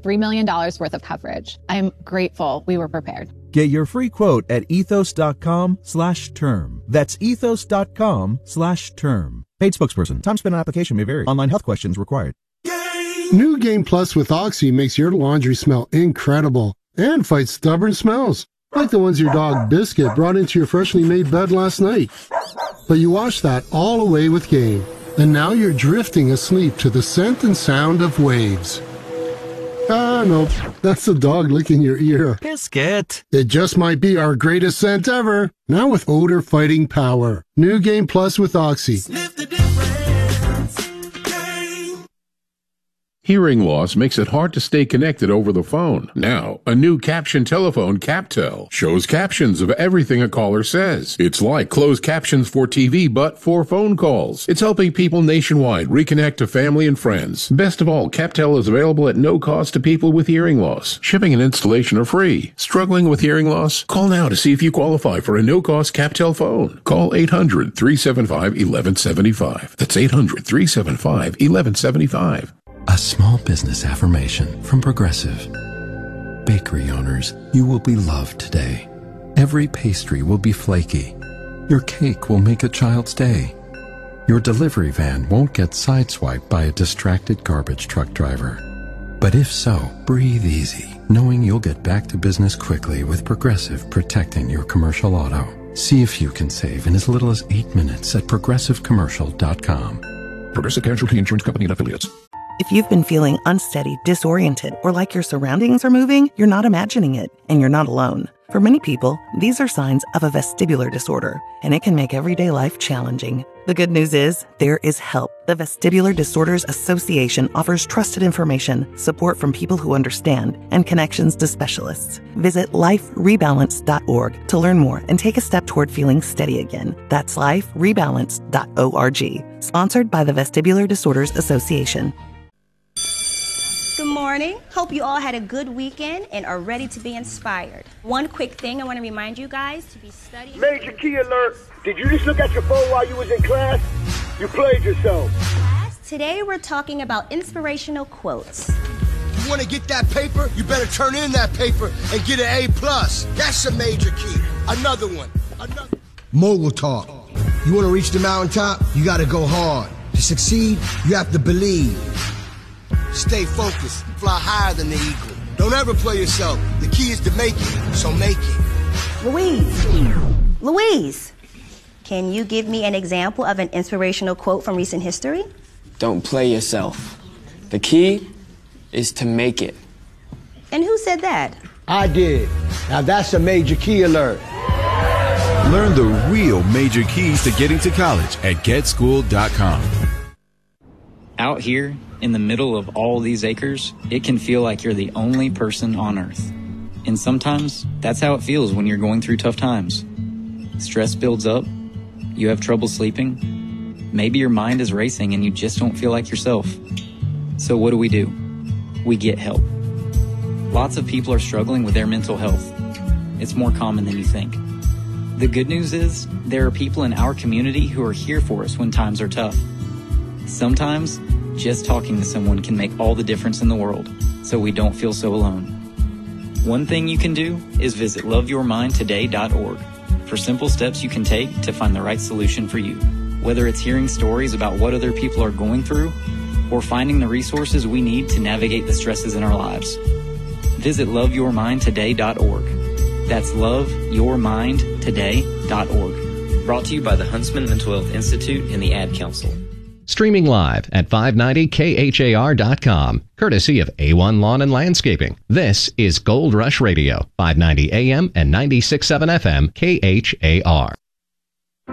$3 million worth of coverage. I'm grateful we were prepared. Get your free quote at ethos.com/term. That's ethos.com/term. Paid spokesperson. Time spent on application may vary. Online health questions required. New Game Plus with Oxy makes your laundry smell incredible and fights stubborn smells, like the ones your dog Biscuit brought into your freshly made bed last night. But you wash that all away with Game, and now you're drifting asleep to the scent and sound of waves. No, that's the dog licking your ear. Biscuit. It just might be our greatest scent ever. Now with odor fighting power. New Game Plus with Oxy. Sniff the difference. Game. Hearing loss makes it hard to stay connected over the phone. Now, a new caption telephone, CapTel, shows captions of everything a caller says. It's like closed captions for TV, but for phone calls. It's helping people nationwide reconnect to family and friends. Best of all, CapTel is available at no cost to people with hearing loss. Shipping and installation are free. Struggling with hearing loss? Call now to see if you qualify for a no-cost CapTel phone. Call 800-375-1175. That's 800-375-1175. A small business affirmation from Progressive. Bakery owners, you will be loved today. Every pastry will be flaky. Your cake will make a child's day. Your delivery van won't get sideswiped by a distracted garbage truck driver. But if so, breathe easy, knowing you'll get back to business quickly with Progressive protecting your commercial auto. See if you can save in as little as 8 minutes at progressivecommercial.com. Progressive Casualty Insurance Company and Affiliates. If you've been feeling unsteady, disoriented, or like your surroundings are moving, you're not imagining it, and you're not alone. For many people, these are signs of a vestibular disorder, and it can make everyday life challenging. The good news is, there is help. The Vestibular Disorders Association offers trusted information, support from people who understand, and connections to specialists. Visit liferebalance.org to learn more and take a step toward feeling steady again. That's liferebalance.org. Sponsored by the Vestibular Disorders Association. Good morning. Hope you all had a good weekend and are ready to be inspired. One quick thing I want to remind you guys to be studying. Major key alert. Did you just look at your phone while you was in class? You played yourself. Today we're talking about inspirational quotes. You want to get that paper? You better turn in that paper and get an A+. That's a major key. Another one. Mogul talk. You want to reach the mountaintop? You got to go hard. To succeed, you have to believe. Stay focused. Fly higher than the eagle. Don't ever play yourself. The key is to make it, so make it. Louise, can you give me an example of an inspirational quote from recent history? Don't play yourself. The key is to make it. And who said that? I did. Now that's a major key alert. Learn the real major keys to getting to college at GetSchool.com. Out here, in the middle of all these acres, it can feel like you're the only person on Earth. And sometimes, that's how it feels when you're going through tough times. Stress builds up, you have trouble sleeping, maybe your mind is racing and you just don't feel like yourself. So what do? We get help. Lots of people are struggling with their mental health. It's more common than you think. The good news is, there are people in our community who are here for us when times are tough. Sometimes, just talking to someone can make all the difference in the world, so we don't feel so alone. One thing you can do is visit loveyourmindtoday.org for simple steps you can take to find the right solution for you. Whether it's hearing stories about what other people are going through, or finding the resources we need to navigate the stresses in our lives. Visit loveyourmindtoday.org. That's loveyourmindtoday.org. Brought to you by the Huntsman Mental Health Institute and the Ad Council. Streaming live at 590KHAR.com, courtesy of A1 Lawn and Landscaping. This is Gold Rush Radio, 590 AM and 96.7 FM, KHAR.